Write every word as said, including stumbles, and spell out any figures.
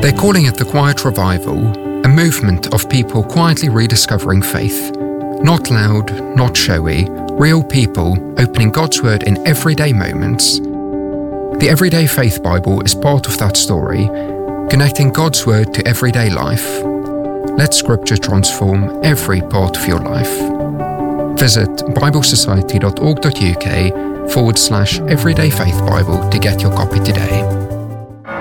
They're calling it the Quiet Revival, a movement of people quietly rediscovering faith. Not loud, not showy, real people opening God's Word in everyday moments. The Everyday Faith Bible is part of that story, connecting God's Word to everyday life. Let Scripture transform every part of your life. Visit biblesociety.org.uk forward slash Everyday Faith Bible to get your copy today.